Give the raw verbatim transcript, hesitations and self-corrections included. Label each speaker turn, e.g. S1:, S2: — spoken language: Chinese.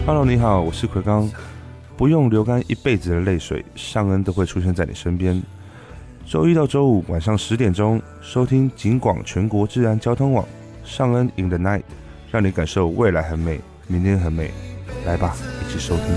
S1: Hello， 你好，我是奎刚。不用流干一辈子的泪水，尚恩都会出现在你身边。周一到周五晚上十点钟，收听警广全国治安交通网，尚恩 in the night， 让你感受未来很美，明天很美。来吧，一起收听。